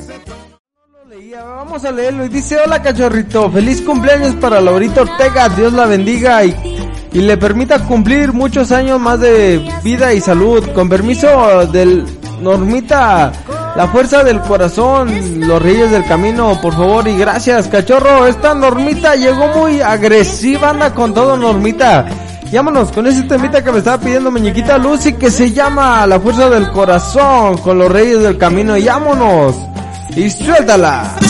Vamos a leerlo y dice: hola cachorrito, feliz cumpleaños para Laurita Ortega, Dios la bendiga y le permita cumplir muchos años más de vida y salud. Con permiso del Normita, la fuerza del corazón, los reyes del camino, por favor y gracias cachorro. Esta Normita llegó muy agresiva, anda con todo Normita. Vámonos con ese temita que me estaba pidiendo muñequita Lucy, que se llama La fuerza del corazón con los reyes del camino. Y vámonos y suéltala.